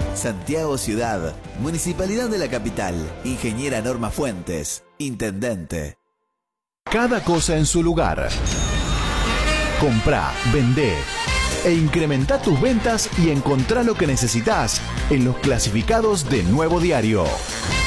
Santiago Ciudad, Municipalidad de la Capital, Ingeniera Norma Fuentes, Intendente. Cada cosa en su lugar. Comprá, vendé e incrementa tus ventas y encontrá lo que necesitas en los clasificados de Nuevo Diario.